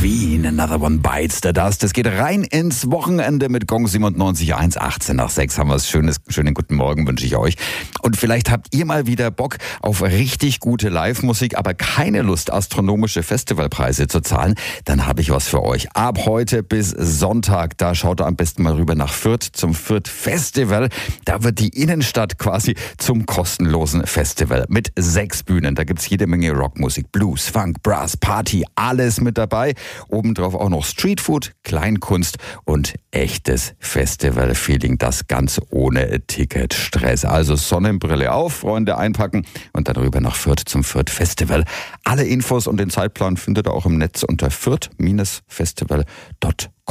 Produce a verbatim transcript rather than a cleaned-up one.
Queen, Another One Bites the Dust. Es geht rein ins Wochenende mit Gong siebenundneunzig Komma eins. achtzehn nach sechs haben wir es. Schönes, schönen guten Morgen wünsche ich euch. Und vielleicht habt ihr mal wieder Bock auf richtig gute Live-Musik, aber keine Lust, astronomische Festivalpreise zu zahlen. Dann habe ich was für euch. Ab heute bis Sonntag, da schaut ihr am besten mal rüber nach Fürth zum Fürth Festival. Da wird die Innenstadt quasi zum kostenlosen Festival mit sechs Bühnen. Da gibt's jede Menge Rockmusik, Blues, Funk, Brass, Party, alles mit dabei. Obendrauf auch noch Streetfood, Kleinkunst und echtes Festival-Feeling. Das ganz ohne Ticketstress. Also Sonnenbrille auf, Freunde, einpacken und dann rüber nach Fürth zum Fürth Festival. Alle Infos und den Zeitplan findet ihr auch im Netz unter fürth Bindestrich festival punkt com.